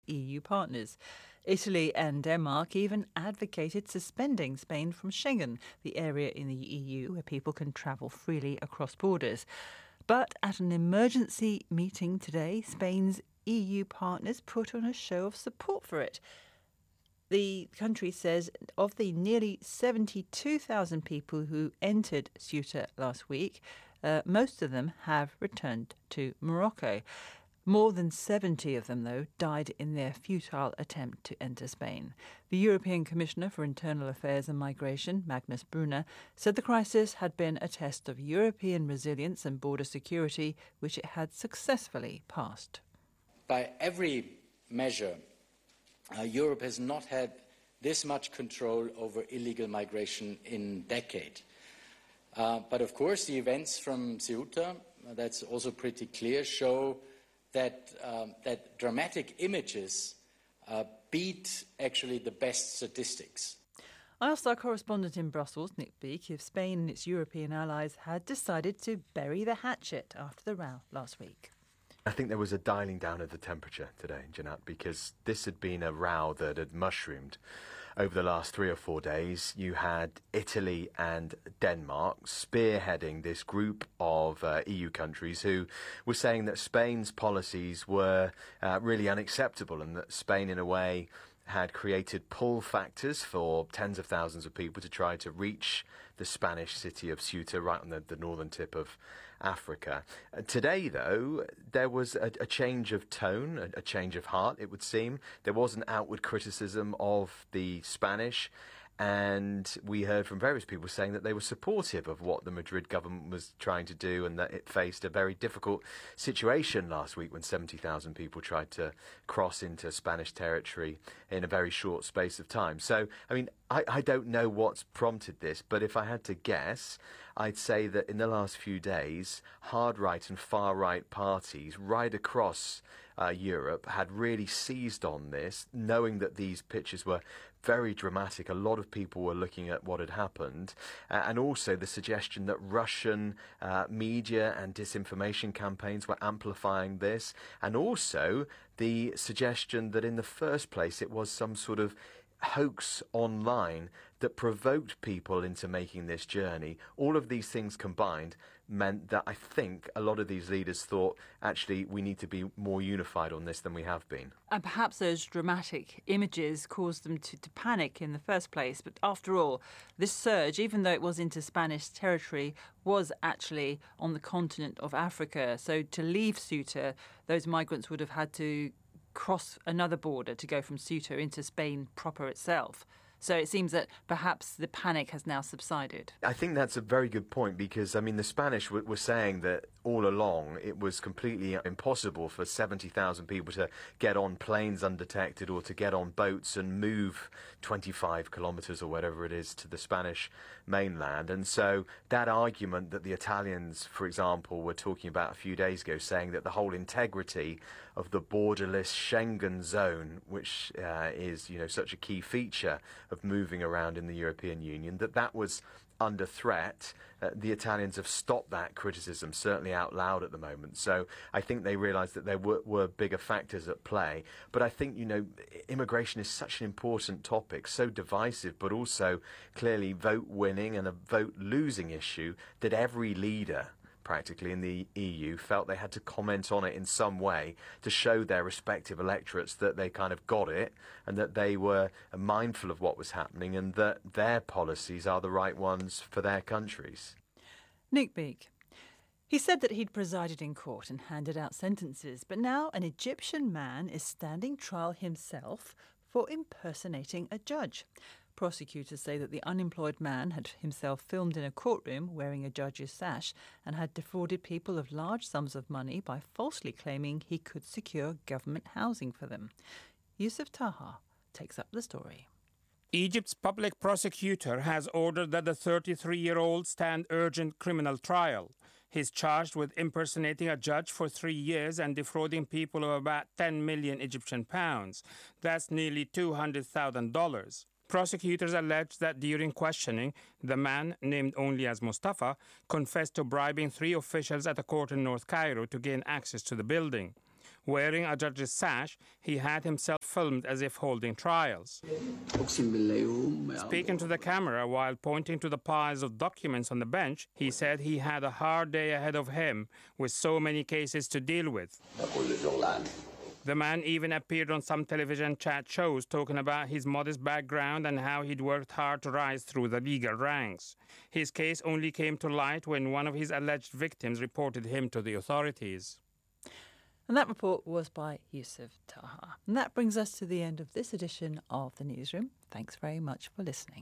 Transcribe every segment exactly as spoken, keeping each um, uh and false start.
E U partners. Italy and Denmark even advocated suspending Spain from Schengen, the area in the E U where people can travel freely across borders. But at an emergency meeting today, Spain's E U partners put on a show of support for it. The country says of the nearly seventy-two thousand people who entered Ceuta last week, uh, most of them have returned to Morocco. More than seventy of them, though, died in their futile attempt to enter Spain. The European Commissioner for Internal Affairs and Migration, Magnus Brunner, said the crisis had been a test of European resilience and border security, which it had successfully passed. By every measure, uh, Europe has not had this much control over illegal migration in a decade. Uh, but of course, the events from Ceuta, uh, that's also pretty clear, show that, um, that dramatic images uh, beat actually the best statistics. I asked our correspondent in Brussels, Nick Beake, if Spain and its European allies had decided to bury the hatchet after the row last week. I think there was a dialing down of the temperature today, Jeanette, because this had been a row that had mushroomed over the last three or four days. You had Italy and Denmark spearheading this group of uh, E U countries who were saying that Spain's policies were uh, really unacceptable and that Spain, in a way, had created pull factors for tens of thousands of people to try to reach the Spanish city of Ceuta, right on the, the northern tip of Africa. Uh, today, though, there was a, a change of tone, a, a change of heart, it would seem. There was an outward criticism of the Spanish, and we heard from various people saying that they were supportive of what the Madrid government was trying to do and that it faced a very difficult situation last week when seventy thousand people tried to cross into Spanish territory in a very short space of time. So, I mean, I, I don't know what's prompted this, but if I had to guess, I'd say that in the last few days, hard-right and far-right parties right across uh, Europe had really seized on this, knowing that these pictures were very dramatic. A lot of people were looking at what had happened, uh, and also the suggestion that Russian uh, media and disinformation campaigns were amplifying this, and also the suggestion that in the first place it was some sort of hoax online that provoked people into making this journey. All of these things combined meant that I think a lot of these leaders thought, actually, we need to be more unified on this than we have been. And perhaps those dramatic images caused them to, to panic in the first place. But after all, this surge, even though it was into Spanish territory, was actually on the continent of Africa. So to leave Ceuta, those migrants would have had to cross another border to go from Ceuta into Spain proper itself. So it seems that perhaps the panic has now subsided. I think that's a very good point because, I mean, the Spanish w- were saying that all along it was completely impossible for seventy thousand people to get on planes undetected or to get on boats and move twenty-five kilometres or whatever it is to the Spanish mainland. And so that argument that the Italians, for example, were talking about a few days ago, saying that the whole integrity of the borderless Schengen zone, which uh, is, you know, such a key feature of moving around in the European Union, that that was under threat. Uh, the Italians have stopped that criticism, certainly out loud at the moment. So I think they realised that there were, were bigger factors at play. But I think, you know, immigration is such an important topic, so divisive, but also clearly vote-winning and a vote-losing issue that every leader practically in the E U felt they had to comment on it in some way to show their respective electorates that they kind of got it and that they were mindful of what was happening and that their policies are the right ones for their countries. Nick Beake. He said that he'd presided in court and handed out sentences, but now an Egyptian man is standing trial himself for impersonating a judge. Prosecutors say that the unemployed man had himself filmed in a courtroom wearing a judge's sash and had defrauded people of large sums of money by falsely claiming he could secure government housing for them. Yusuf Taha takes up the story. Egypt's public prosecutor has ordered that the thirty-three-year-old stand urgent criminal trial. He's charged with impersonating a judge for three years and defrauding people of about ten million Egyptian pounds. That's nearly two hundred thousand dollars. Prosecutors allege that during questioning, the man, named only as Mustafa, confessed to bribing three officials at a court in North Cairo to gain access to the building. Wearing a judge's sash, he had himself filmed as if holding trials. Speaking to the camera while pointing to the piles of documents on the bench, he said he had a hard day ahead of him with so many cases to deal with. The man even appeared on some television chat shows talking about his modest background and how he'd worked hard to rise through the legal ranks. His case only came to light when one of his alleged victims reported him to the authorities. And that report was by Yusuf Taha. And that brings us to the end of this edition of The Newsroom. Thanks very much for listening.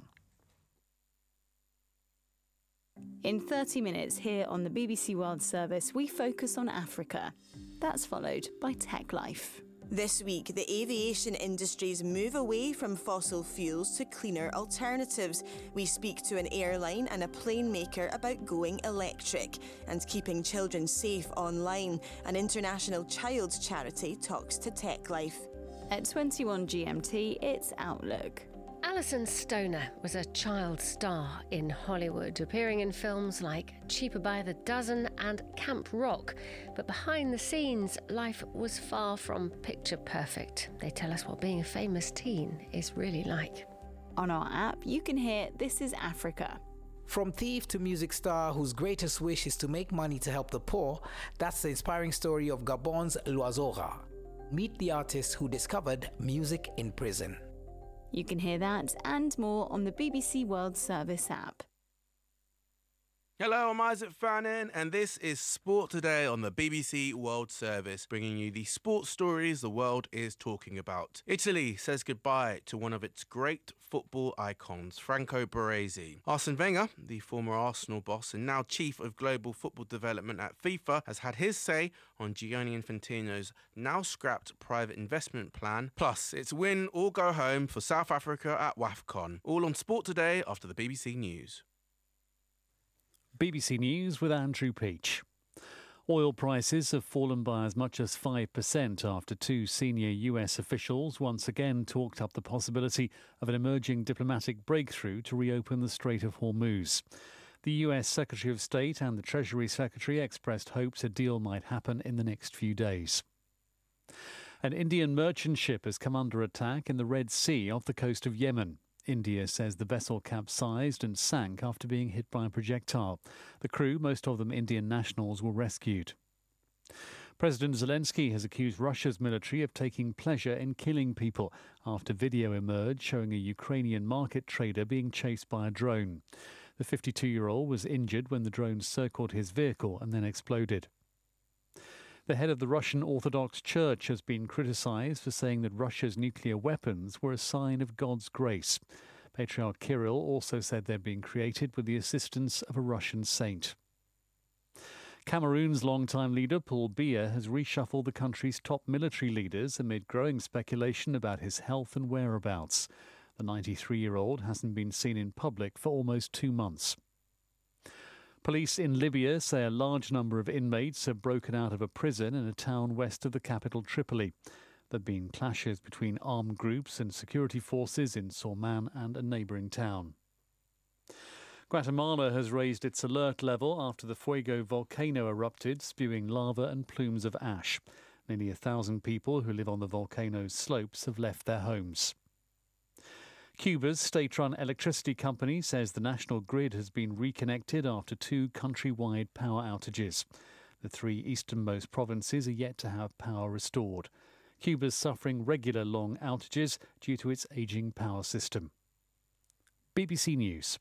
In thirty minutes here on the B B C World Service, we focus on Africa. That's followed by Tech Life. This week, the aviation industry's move away from fossil fuels to cleaner alternatives. We speak to an airline and a plane maker about going electric and keeping children safe online. An international child's charity talks to Tech Life. At twenty-one G M T, it's Outlook. Alison Stoner was a child star in Hollywood, appearing in films like Cheaper by the Dozen and Camp Rock. But behind the scenes, life was far from picture perfect. They tell us what being a famous teen is really like. On our app, you can hear This is Africa. From thief to music star whose greatest wish is to make money to help the poor, that's the inspiring story of Gabon's Loazora. Meet the artist who discovered music in prison. You can hear that and more on the B B C World Service app. Hello, I'm Isaac Fannin, and this is Sport Today on the B B C World Service, bringing you the sports stories the world is talking about. Italy says goodbye to one of its great football icons, Franco Baresi. Arsene Wenger, the former Arsenal boss and now chief of global football development at FIFA, has had his say on Gianni Infantino's now scrapped private investment plan. Plus, it's win or go home for South Africa at WAFCON. All on Sport Today after the B B C News. B B C News with Andrew Peach. Oil prices have fallen by as much as five percent after two senior U S officials once again talked up the possibility of an emerging diplomatic breakthrough to reopen the Strait of Hormuz. The U S Secretary of State and the Treasury Secretary expressed hopes a deal might happen in the next few days. An Indian merchant ship has come under attack in the Red Sea off the coast of Yemen. India says the vessel capsized and sank after being hit by a projectile. The crew, most of them Indian nationals, were rescued. President Zelensky has accused Russia's military of taking pleasure in killing people after video emerged showing a Ukrainian market trader being chased by a drone. The fifty-two-year-old was injured when the drone circled his vehicle and then exploded. The head of the Russian Orthodox Church has been criticised for saying that Russia's nuclear weapons were a sign of God's grace. Patriarch Kirill also said they'd been created with the assistance of a Russian saint. Cameroon's longtime leader, Paul Biya, has reshuffled the country's top military leaders amid growing speculation about his health and whereabouts. The ninety-three-year-old hasn't been seen in public for almost two months. Police in Libya say a large number of inmates have broken out of a prison in a town west of the capital, Tripoli. There have been clashes between armed groups and security forces in Sorman and a neighbouring town. Guatemala has raised its alert level after the Fuego volcano erupted, spewing lava and plumes of ash. Nearly a thousand people who live on the volcano's slopes have left their homes. Cuba's state-run electricity company says the national grid has been reconnected after two countrywide power outages. The three easternmost provinces are yet to have power restored. Cuba's suffering regular long outages due to its ageing power system. B B C News.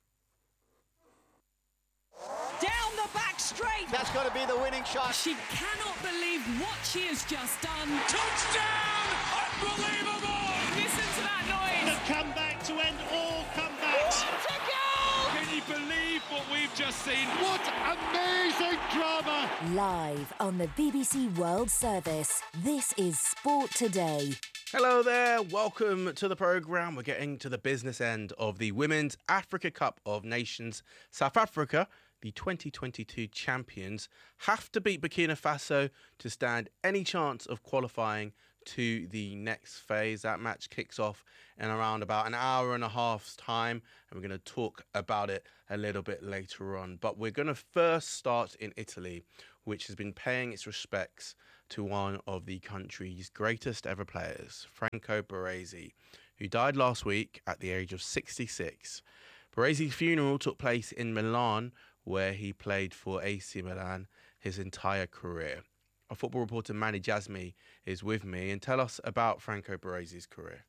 Down the back straight. That's got to be the winning shot. She cannot believe what she has just done. Touchdown! Unbelievable! Listen to that noise. The comeback to end all comebacks. What a goal! Can you believe what we've just seen? What amazing drama! Live on the B B C World Service, this is Sport Today. Hello there, welcome to the programme. We're getting to the business end of the Women's Africa Cup of Nations. South Africa, the twenty twenty-two champions, have to beat Burkina Faso to stand any chance of qualifying to the next phase. That match kicks off in around about an hour and a half's time, and we're going to talk about it a little bit later on. But we're going to first start in Italy, which has been paying its respects to one of the country's greatest ever players, Franco Baresi, who died last week at the age of sixty-six. Baresi's funeral took place in Milan, where he played for A C Milan his entire career. Our football reporter Manny Jasmi is with me and tell us about Franco Baresi's career.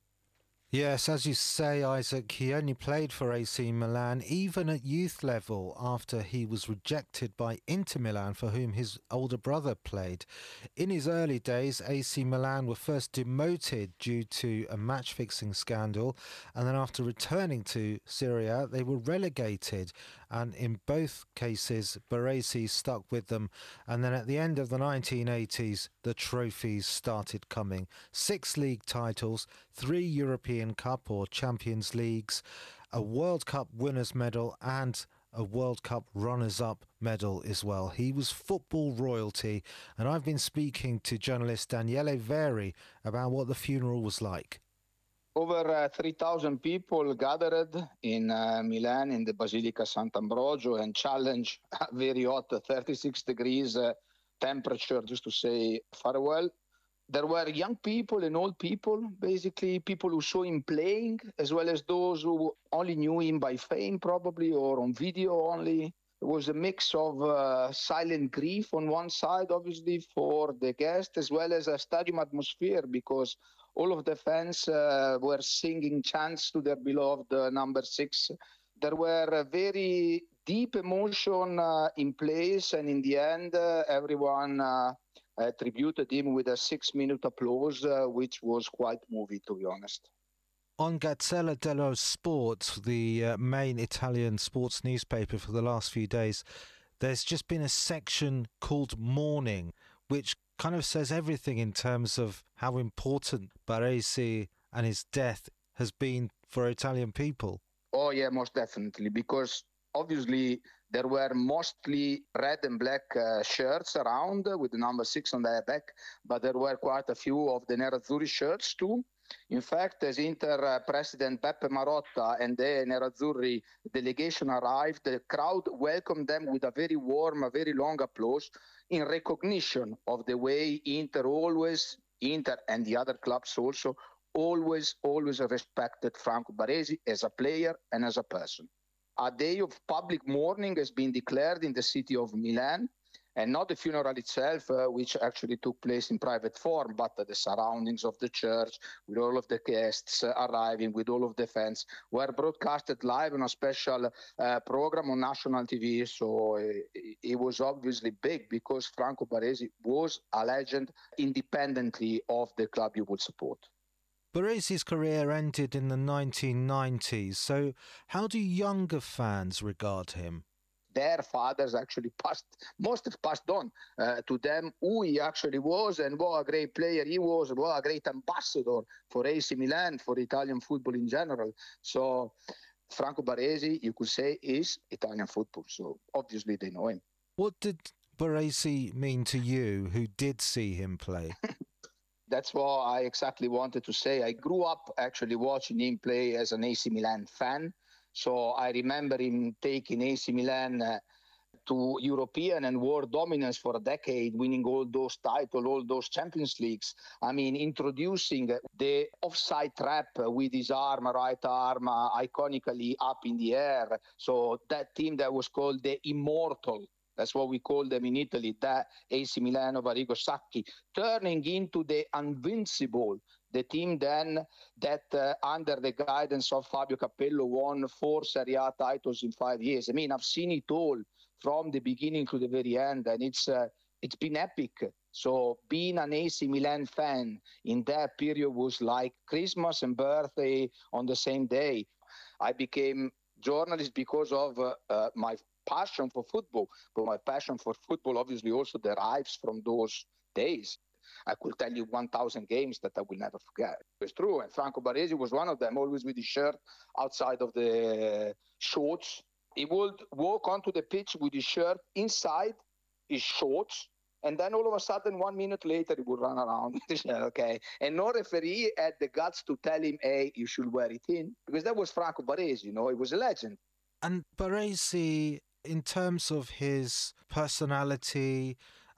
Yes, as you say, Isaac, he only played for A C Milan, even at youth level, after he was rejected by Inter Milan, for whom his older brother played. In his early days, A C Milan were first demoted due to a match-fixing scandal, and then after returning to Serie A, they were relegated. And in both cases, Baresi stuck with them. And then at the end of the nineteen eighties, the trophies started coming. Six league titles, three European Cup or Champions Leagues, a World Cup winners' medal and a World Cup runners-up medal as well. He was football royalty, and I've been speaking to journalist Daniele Veri about what the funeral was like. Over uh, three thousand people gathered in uh, Milan in the Basilica Sant'Ambrogio and challenged a very hot thirty-six degrees uh, temperature just to say farewell. There were young people and old people, basically people who saw him playing, as well as those who only knew him by fame probably or on video only. It was a mix of uh, silent grief on one side, obviously, for the guests, as well as a stadium atmosphere, because all of the fans uh, were singing chants to their beloved uh, number six. There were a very deep emotion uh, in place, and in the end, uh, everyone uh, attributed him with a six-minute applause, uh, which was quite moving, to be honest. On Gazzella dello Sport, the uh, main Italian sports newspaper for the last few days, there's just been a section called Mourning, which kind of says everything in terms of how important Baresi and his death has been for Italian people. Oh, yeah, most definitely, because obviously there were mostly red and black uh, shirts around with the number six on their back, but there were quite a few of the Nerazzurri shirts too. In fact, as Inter uh, President Beppe Marotta and the Nerazzurri delegation arrived, the crowd welcomed them with a very warm, a very long applause in recognition of the way Inter always, Inter and the other clubs also, always, always respected Franco Baresi as a player and as a person. A day of public mourning has been declared in the city of Milan, and not the funeral itself, uh, which actually took place in private form, but uh, the surroundings of the church, with all of the guests uh, arriving, with all of the fans, were broadcasted live on a special uh, program on national T V. So uh, it was obviously big because Franco Baresi was a legend independently of the club you would support. Baresi's career ended in the nineteen nineties, so how do younger fans regard him? Their fathers actually passed, most have passed on uh, to them who he actually was and what a great player he was, what a great ambassador for A C Milan, for Italian football in general. So Franco Baresi, you could say, is Italian football. So obviously they know him. What did Baresi mean to you, who did see him play? That's what I exactly wanted to say. I grew up actually watching him play as an A C Milan fan. So I remember him taking A C Milan uh, to European and world dominance for a decade, winning all those titles, all those Champions Leagues. I mean, introducing the offside trap with his arm, right arm, uh, iconically up in the air. So that team that was called the Immortal, that's what we call them in Italy, that A C Milan of Arrigo Sacchi, turning into the Invincible. The team then that uh, under the guidance of Fabio Capello won four Serie A titles in five years. I mean, I've seen it all from the beginning to the very end, and it's uh, it's been epic. So being an A C Milan fan in that period was like Christmas and birthday on the same day. I became journalist because of uh, uh, my passion for football, but my passion for football obviously also derives from those days. I could tell you one thousand games that I will never forget. It's true, and Franco Baresi was one of them, always with his shirt outside of the shorts. He would walk onto the pitch with his shirt inside his shorts, and then all of a sudden, one minute later, he would run around. Okay, and no referee had the guts to tell him, hey, you should wear it in, because that was Franco Baresi, you know, he was a legend. And Baresi, in terms of his personality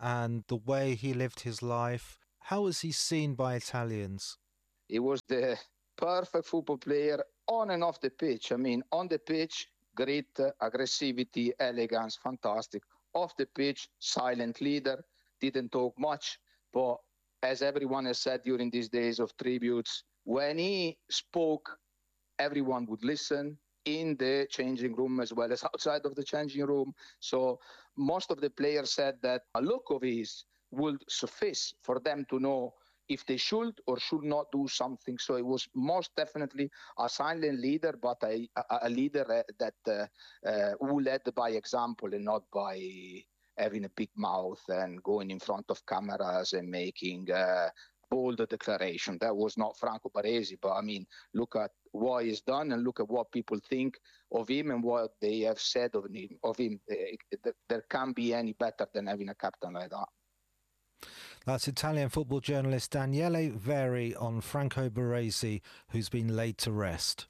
and the way he lived his life. How was he seen by Italians? He was the perfect football player on and off the pitch. I mean, on the pitch, great uh, aggressivity, elegance, fantastic. Off the pitch, silent leader, didn't talk much. But as everyone has said during these days of tributes, when he spoke, everyone would listen in the changing room as well as outside of the changing room. So most of the players said that a look of his would suffice for them to know if they should or should not do something. So it was most definitely a silent leader, but a, a, a leader that uh, uh, who led by example and not by having a big mouth and going in front of cameras and making uh, bold declaration. That was not Franco Baresi, but I mean, look at what he's done and look at what people think of him and what they have said of him. Of him, there can't be any better than having a captain like that. That's Italian football journalist Daniele Veri on Franco Baresi, who's been laid to rest.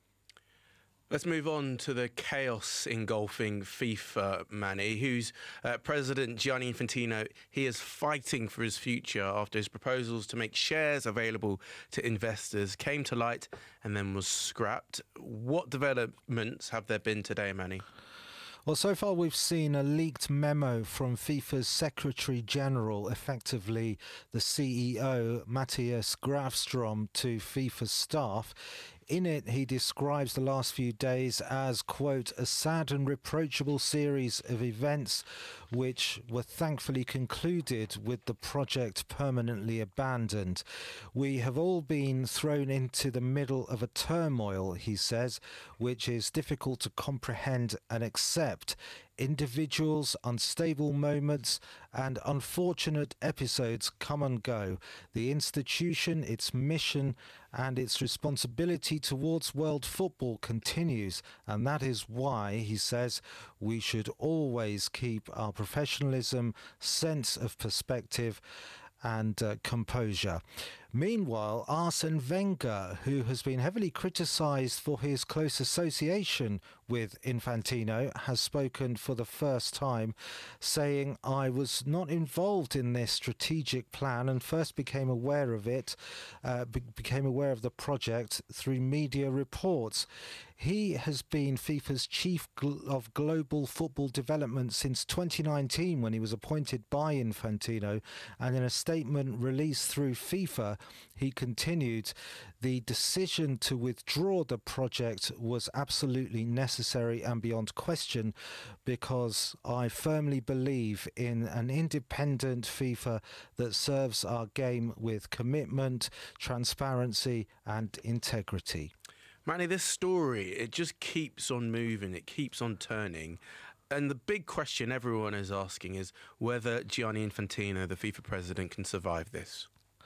Let's move on to the chaos engulfing FIFA, Manny, whose uh, president Gianni Infantino, he is fighting for his future after his proposals to make shares available to investors came to light and then was scrapped. What developments have there been today, Manny? Well, so far we've seen a leaked memo from FIFA's Secretary General, effectively the C E O, Matthias Grafstrom, to FIFA staff. In it, he describes the last few days as, quote, a sad and reproachable series of events which were thankfully concluded with the project permanently abandoned. We have all been thrown into the middle of a turmoil, he says, which is difficult to comprehend and accept. Individuals, unstable moments and unfortunate episodes come and go. The institution, its mission and its responsibility towards world football continues, and that is why, he says, we should always keep our professionalism, sense of perspective and uh, composure. Meanwhile, Arsene Wenger, who has been heavily criticised for his close association with Infantino, has spoken for the first time, saying, I was not involved in this strategic plan and first became aware of it, uh, be- became aware of the project through media reports. He has been FIFA's chief gl- of global football development since twenty nineteen, when he was appointed by Infantino, and in a statement released through FIFA, he continued, the decision to withdraw the project was absolutely necessary and beyond question, because I firmly believe in an independent FIFA that serves our game with commitment, transparency and integrity. Manny, this story, it just keeps on moving, it keeps on turning. And the big question everyone is asking is whether Gianni Infantino, the FIFA president, can survive this.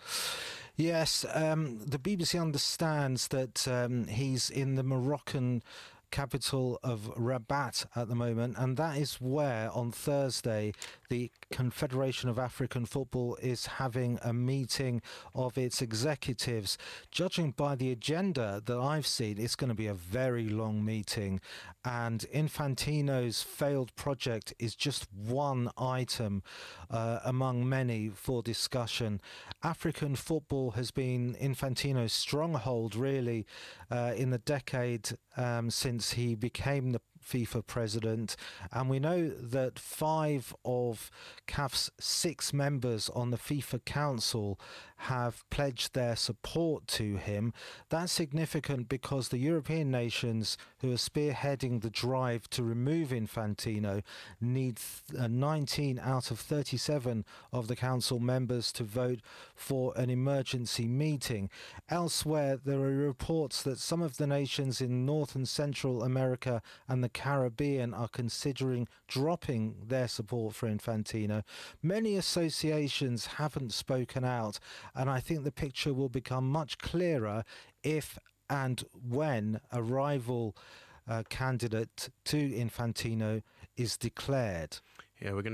Yes, um, the B B C understands that um, he's in the Moroccan capital of Rabat at the moment, and that is where on Thursday the Confederation of African Football is having a meeting of its executives. Judging by the agenda that I've seen, it's going to be a very long meeting, and Infantino's failed project is just one item uh, among many for discussion. African football has been Infantino's stronghold, really, uh, in the decade um, since he became the FIFA president, and we know that five of C A F's six members on the FIFA Council have pledged their support to him. That's significant because the European nations who are spearheading the drive to remove Infantino need nineteen out of thirty-seven of the Council members to vote for an emergency meeting. Elsewhere, there are reports that some of the nations in North and Central America and the Caribbean are considering dropping their support for Infantino. Many associations haven't spoken out, and I think the picture will become much clearer if and when a rival uh, candidate to Infantino is declared. Yeah, we're going to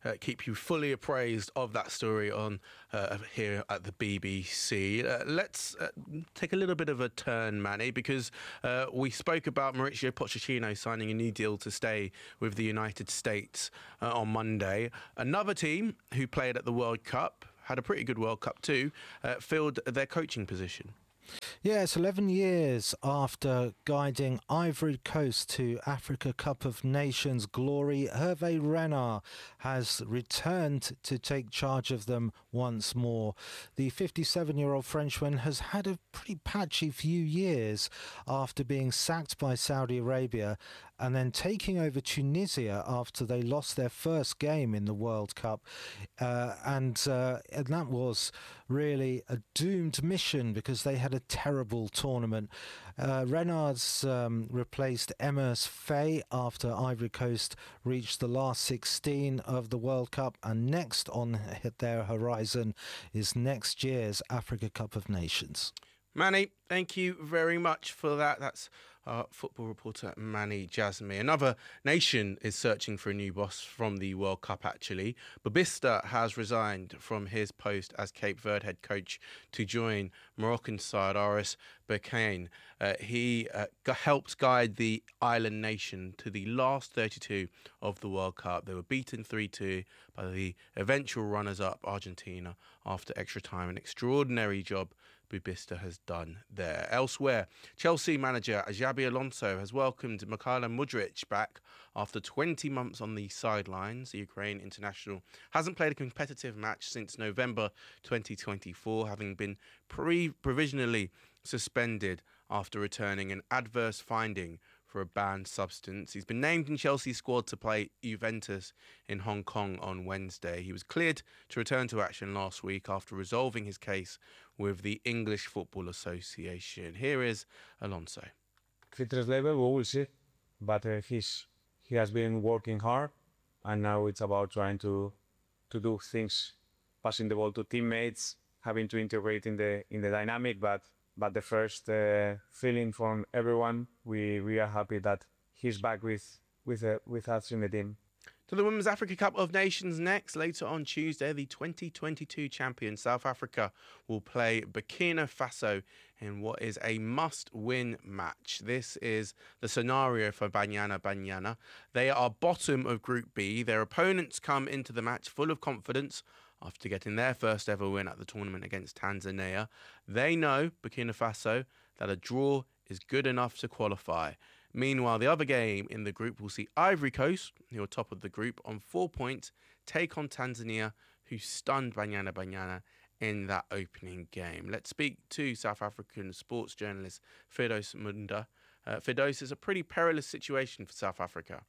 uh, keep you fully appraised of that story on uh, here at the B B C. Uh, let's uh, take a little bit of a turn, Manny, because uh, we spoke about Mauricio Pochettino signing a new deal to stay with the United States uh, on Monday. Another team who played at the World Cup, had a pretty good World Cup too, uh, filled their coaching position. Yeah, it's eleven years after guiding Ivory Coast to Africa Cup of Nations glory. Hervé Renard has returned to take charge of them once more. The fifty-seven-year-old Frenchman has had a pretty patchy few years after being sacked by Saudi Arabia and then taking over Tunisia after they lost their first game in the World Cup. Uh, and, uh, and that was really a doomed mission because they had a terrible tournament. Uh, Renard's um, replaced Emers Faye after Ivory Coast reached the last sixteen of the World Cup, and next on their horizon is next year's Africa Cup of Nations. Manny, thank you very much for that. That's our football reporter Manny Jasmi. Another nation is searching for a new boss from the World Cup, actually. Bobista has resigned from his post as Cape Verde head coach to join Moroccan side R S Berkane. Uh, he uh, g- helped guide the island nation to the last thirty-two of the World Cup. They were beaten three two by the eventual runners-up Argentina after extra time. An extraordinary job Bobista has done there. Elsewhere, Chelsea manager Xabi Alonso has welcomed Mykhailo Mudryk back after twenty months on the sidelines. The Ukraine international hasn't played a competitive match since November twenty twenty-four, having been pre- provisionally suspended after returning an adverse finding for a banned substance. He's been named in Chelsea's squad to play Juventus in Hong Kong on Wednesday. He was cleared to return to action last week after resolving his case with the English Football Association. Here is Alonso. Fitness level, we will see, but uh, he's he has been working hard, and now it's about trying to to do things, passing the ball to teammates, having to integrate in the in the dynamic. But but the first uh, feeling from everyone, we we are happy that he's back with with uh, with us in the team. To the Women's Africa Cup of Nations next. Later on Tuesday, the twenty twenty-two champion South Africa will play Burkina Faso in what is a must-win match. This is the scenario for Banyana Banyana. They are bottom of Group B. Their opponents come into the match full of confidence after getting their first ever win at the tournament against Tanzania. They know, Burkina Faso, that a draw is good enough to qualify. Meanwhile, the other game in the group will see Ivory Coast, who are top of the group, on four points, take on Tanzania, who stunned Banyana Banyana in that opening game. Let's speak to South African sports journalist Firdaus Munda. Uh, Firdaus, is a pretty perilous situation for South Africa.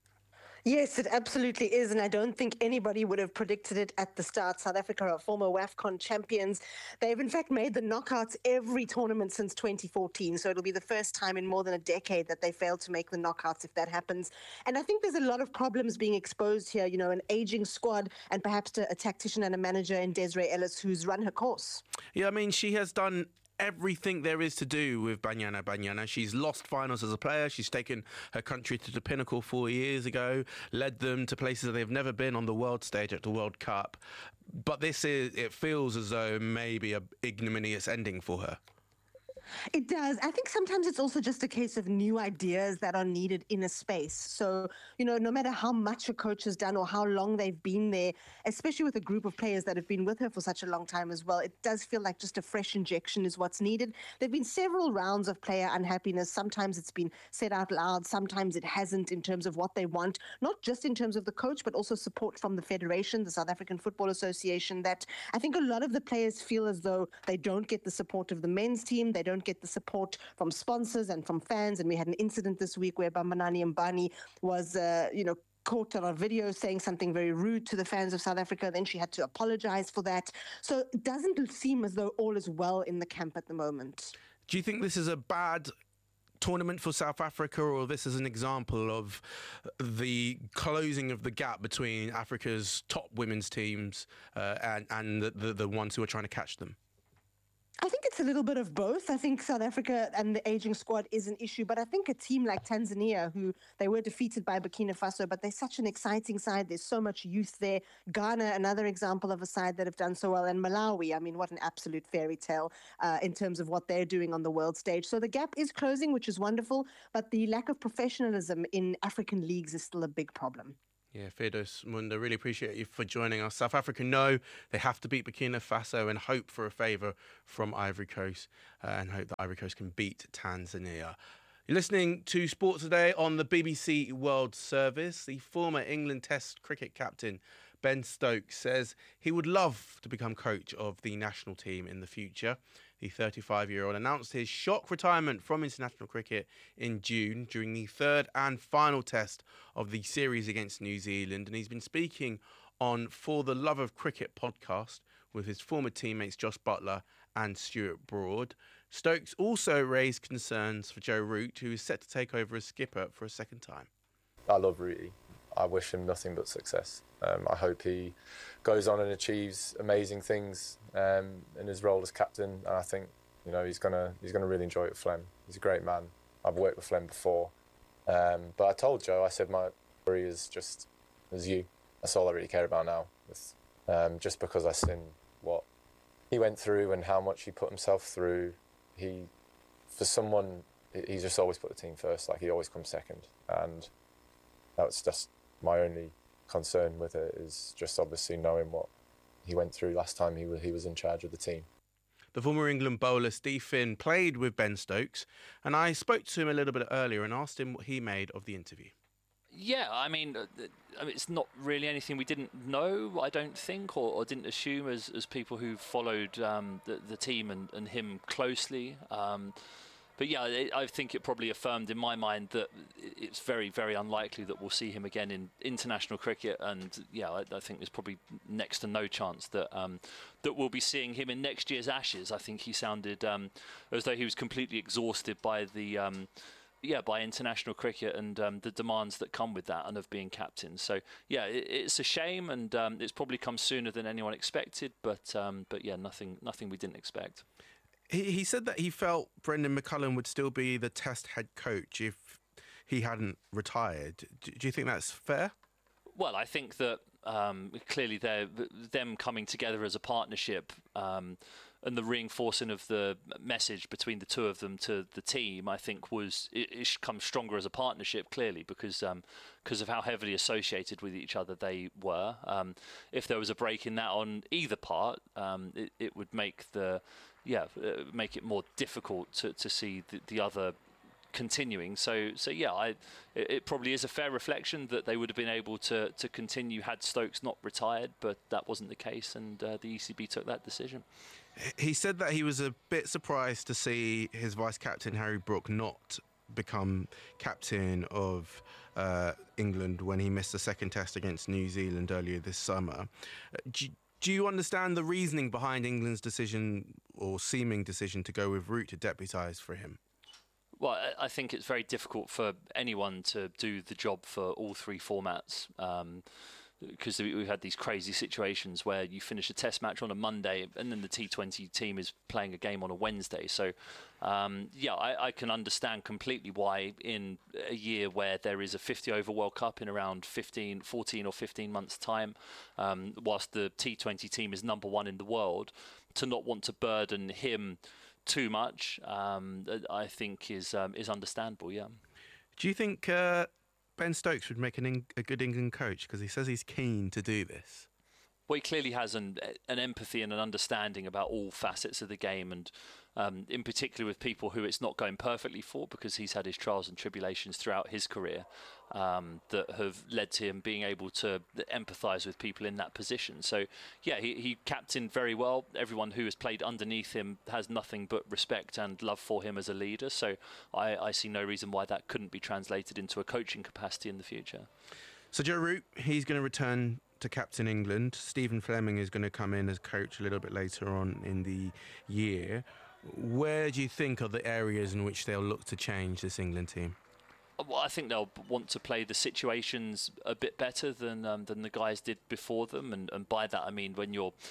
Yes, it absolutely is, and I don't think anybody would have predicted it at the start. South Africa are former WAFCON champions. They've in fact made the knockouts every tournament since twenty fourteen, so it'll be the first time in more than a decade that they failed to make the knockouts if that happens. And I think there's a lot of problems being exposed here, you know, an aging squad and perhaps a tactician and a manager in Desiree Ellis who's run her course. Yeah, I mean, she has done everything there is to do with Banyana Banyana. She's lost finals as a player. She's taken her country to the pinnacle four years ago, led them to places they've never been on the world stage at the World Cup. But this is, it feels as though maybe a ignominious ending for her. It does. I think sometimes it's also just a case of new ideas that are needed in a space. So, you know, no matter how much a coach has done or how long they've been there, especially with a group of players that have been with her for such a long time as well, it does feel like just a fresh injection is what's needed. There have been several rounds of player unhappiness. Sometimes it's been said out loud. Sometimes it hasn't in terms of what they want, not just in terms of the coach, but also support from the Federation, the South African Football Association, that I think a lot of the players feel as though they don't get the support of the men's team. They don't get the support from sponsors and from fans. And we had an incident this week where Bambanani Mbani was, uh, you know, caught on a video saying something very rude to the fans of South Africa. Then she had to apologize for that. So it doesn't seem as though all is well in the camp at the moment. Do you think this is a bad tournament for South Africa, or this is an example of the closing of the gap between Africa's top women's teams uh, and, and the, the, the ones who are trying to catch them? I think it's a little bit of both. I think South Africa and the aging squad is an issue, but I think a team like Tanzania, who they were defeated by Burkina Faso, but they're such an exciting side. There's so much youth there. Ghana, another example of a side that have done so well. And Malawi, I mean, what an absolute fairy tale uh, in terms of what they're doing on the world stage. So the gap is closing, which is wonderful, but the lack of professionalism in African leagues is still a big problem. Yeah, Firdaus Munda, really appreciate you for joining us. South Africa know they have to beat Burkina Faso and hope for a favour from Ivory Coast uh, and hope that Ivory Coast can beat Tanzania. You're listening to Sport Today on the B B C World Service. The former England Test cricket captain Ben Stokes says he would love to become coach of the national team in the future. The thirty-five-year-old announced his shock retirement from international cricket in June during the third and final test of the series against New Zealand, and he's been speaking on For the Love of Cricket podcast with his former teammates Josh Buttler and Stuart Broad. Stokes also raised concerns for Joe Root, who is set to take over as skipper for a second time. I love Rooty. I wish him nothing but success. Um, I hope he goes on and achieves amazing things um, in his role as captain. And I think, you know, he's gonna he's gonna really enjoy it with Flem. He's a great man. I've worked with Flem before, um, but I told Joe, I said my worry is just as you. That's all I really care about now. With, um, just because I've seen what he went through and how much he put himself through. He, for someone, he's just always put the team first. Like he always comes second, and that's just my only concern with it, is just obviously knowing what he went through last time he was, he was in charge of the team. The former England bowler Steve Finn played with Ben Stokes, and I spoke to him a little bit earlier and asked him what he made of the interview. Yeah, I mean, uh, I mean, it's not really anything we didn't know, I don't think, or, or didn't assume as, as people who followed um, the, the team and, and him closely. Um, But yeah, I think it probably affirmed in my mind that it's very, very unlikely that we'll see him again in international cricket. And yeah, I, I think there's probably next to no chance that um, that we'll be seeing him in next year's Ashes. I think he sounded um, as though he was completely exhausted by the um, yeah by international cricket and um, the demands that come with that and of being captain. So yeah, it, it's a shame, and um, it's probably come sooner than anyone expected. But um, but yeah, nothing nothing we didn't expect. He, he said that he felt Brendan McCullum would still be the Test head coach if he hadn't retired. Do, do you think that's fair? Well, I think that um, clearly they're, them coming together as a partnership um, and the reinforcing of the message between the two of them to the team, I think was it, it should come stronger as a partnership, clearly, because um, because of how heavily associated with each other they were. Um, if there was a break in that on either part, um, it, it would make the yeah uh, make it more difficult to, to see the, the other continuing. So so yeah, I it, it probably is a fair reflection that they would have been able to to continue had Stokes not retired, but that wasn't the case, and uh, the E C B took that decision. He said that he was a bit surprised to see his vice-captain Harry Brook not become captain of uh, England when he missed the second test against New Zealand earlier this summer. Do, do you understand the reasoning behind England's decision, or seeming decision, to go with Root to deputise for him? Well, I think it's very difficult for anyone to do the job for all three formats. Um, because we've had these crazy situations where you finish a test match on a Monday and then the T twenty team is playing a game on a Wednesday. So, um, yeah, I, I can understand completely why in a year where there is a fifty over World Cup in around fifteen, fourteen or fifteen months' time, um, whilst the T twenty team is number one in the world, to not want to burden him too much, um, I think is um, is understandable, yeah. Do you think... Uh Ben Stokes would make an Eng- a good England coach, because he says he's keen to do this? Well, he clearly has an, an empathy and an understanding about all facets of the game, and um, in particular with people who it's not going perfectly for, because he's had his trials and tribulations throughout his career um, that have led to him being able to empathise with people in that position. So, yeah, he, he captained very well. Everyone who has played underneath him has nothing but respect and love for him as a leader. So I, I see no reason why that couldn't be translated into a coaching capacity in the future. So Joe Root, he's going to return to captain England. Stephen Fleming is going to come in as coach a little bit later on in the year. Where do you think are the areas in which they'll look to change this England team? Well, I think they'll want to play the situations a bit better than um, than the guys did before them, and, and by that I mean when you're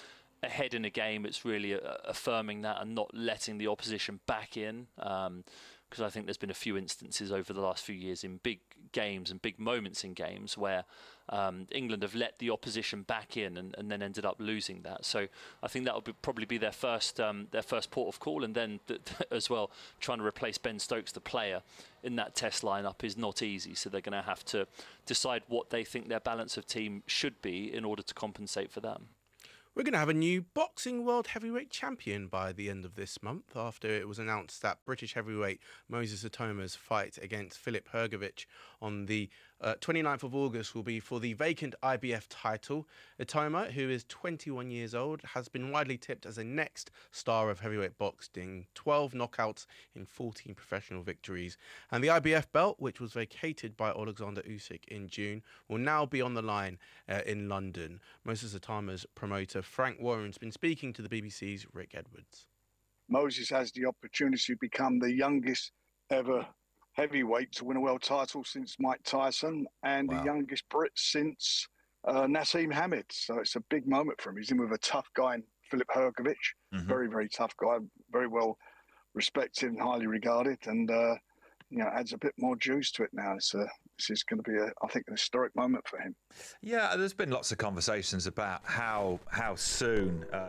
ahead in a game, it's really uh, affirming that and not letting the opposition back in. Um, because I think there's been a few instances over the last few years in big games and big moments in games where um, England have let the opposition back in and, and then ended up losing that. So I think that would be, probably be their first um, their first port of call, and then th as well, trying to replace Ben Stokes, the player, in that Test lineup is not easy. So they're going to have to decide what they think their balance of team should be in order to compensate for that. We're going to have a new boxing world heavyweight champion by the end of this month, after it was announced that British heavyweight Moses Itoma's fight against Filip Hrgović on the uh, twenty-ninth of August will be for the vacant I B F title. Itoma, who is twenty-one years old, has been widely tipped as a next star of heavyweight boxing, twelve knockouts in fourteen professional victories. And the I B F belt, which was vacated by Alexander Usyk in June, will now be on the line uh, in London. Moses Itoma's promoter Frank Warren's been speaking to the B B C's Rick Edwards. Moses has the opportunity to become the youngest ever heavyweight to win a world title since Mike Tyson, and wow. the youngest Brit since uh, Nassim Hamed. So it's a big moment for him. He's in with a tough guy in Filip Hrgović. Mm-hmm. Very, very tough guy, very well respected and highly regarded, and uh, you know, adds a bit more juice to it now. It's a This is going to be, a, I think, an historic moment for him. Yeah, there's been lots of conversations about how how soon. Uh...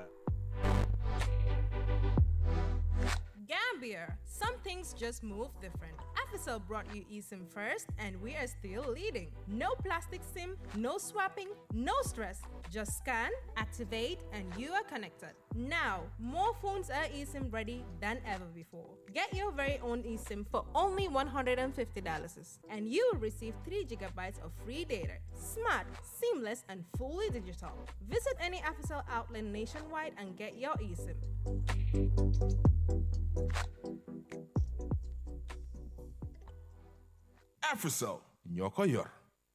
Gambia, some things just move different. Africell brought you eSIM first, and we are still leading. No plastic SIM, no swapping, no stress. Just scan, activate, and you are connected. Now, more phones are eSIM ready than ever before. Get your very own eSIM for only one hundred fifty dollars, and you will receive three gigabytes of free data. Smart, seamless, and fully digital. Visit any Africell outlet nationwide and get your eSIM. Africell, Nyokoyor.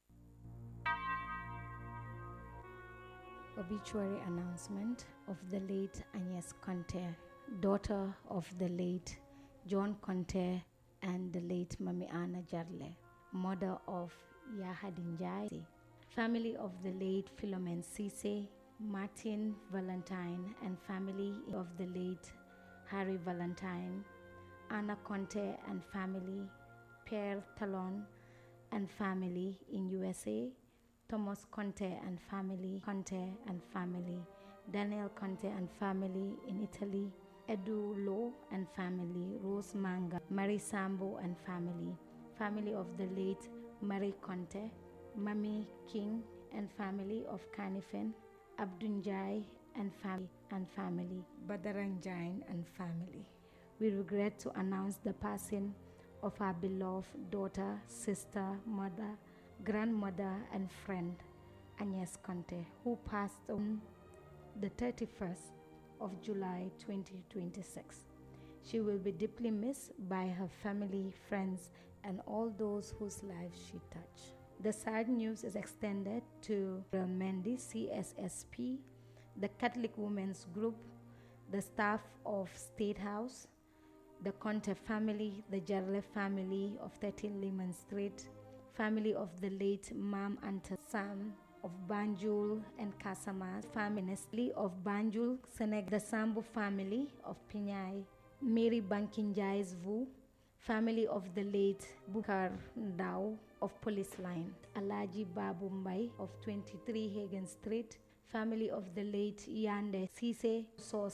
Obituary announcement of the late Agnes Conte, daughter of the late John Conte and the late Mami Anna Jarle, mother of Yahadin Jai, family of the late Philomen Cisse, Martin Valentine, and family of the late Harry Valentine, Anna Conte and family, Pierre Talon and family in U S A, Thomas Conte and family, Conte and family, Daniel Conte and family in Italy, Edu Lo and family, Rose Manga, Marie Sambo and family, family of the late Marie Conte, Mami King and family of Kanifen, Abdunjai and family and family, Badaranjain and family. We regret to announce the passing of our beloved daughter, sister, mother, grandmother, and friend, Agnes Conte, who passed on the thirty-first of July twenty twenty-six. She will be deeply missed by her family, friends, and all those whose lives she touched. The sad news is extended to Mendy, C S S P, the Catholic Women's Group, the staff of State House, the Conte family, the Jarle family of thirteen Lehman Street, family of the late Mam Anta Sam of Banjul and Casamas, family of Banjul, Senegal, the Sambu family of Pinyai, Mary Bankinjai's Vu, family of the late Bukar Ndao of Police Line, Alaji Babu Mbai of twenty-three Hagen Street, family of the late Yande Cisse, Source